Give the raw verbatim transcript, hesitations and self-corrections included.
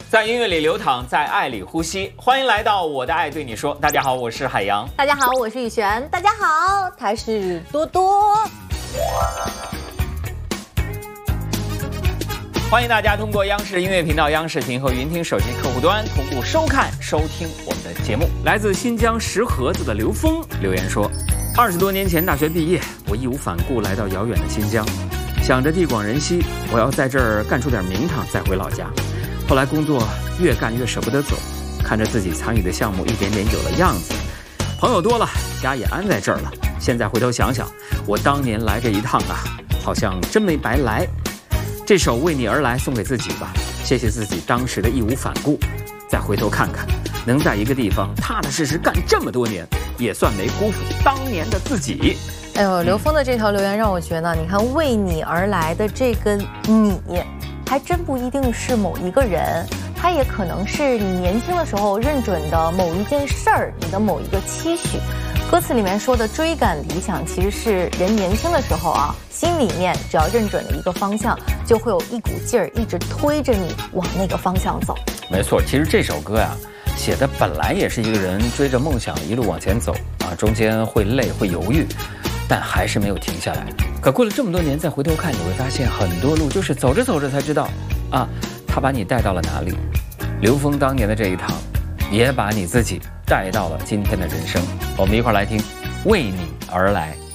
在音乐里流淌，在爱里呼吸。欢迎来到我的爱对你说。大家好，我是海洋。 大家好，我是雨璇。大家好，他是多多。 欢迎大家通过央视音乐频道、央视听和云听手机客户端同步收看、收听我们的节目。来自新疆石河子的刘峰留言说：二十多年前大学毕业，我义无反顾来到遥远的新疆，想着地广人稀，我要在这儿干出点名堂再回老家。后来工作越干越舍不得走，看着自己参与的项目一点点有了样子，朋友多了，家也安在这儿了。现在回头想想，我当年来这一趟啊，好像真没白来。这首《为你而来》送给自己吧，谢谢自己当时的义无反顾。再回头看看，能在一个地方踏踏实实干这么多年，也算没辜负当年的自己。 哎呦，刘峰的这条留言让我觉得，你看为你而来的这个你，还真不一定是某一个人，它也可能是你年轻的时候认准的某一件事儿，你的某一个期许。歌词里面说的追赶理想，其实是人年轻的时候啊，心里面只要认准了一个方向，就会有一股劲儿一直推着你往那个方向走。 没错，其实这首歌呀、啊，写的本来也是一个人追着梦想一路往前走啊，中间会累会犹豫，但还是没有停下来。可过了这么多年再回头看，你会发现很多路就是走着走着才知道啊，他把你带到了哪里。刘峰当年的这一趟，也把你自己带到了今天的人生。我们一块儿来听《为你而来》。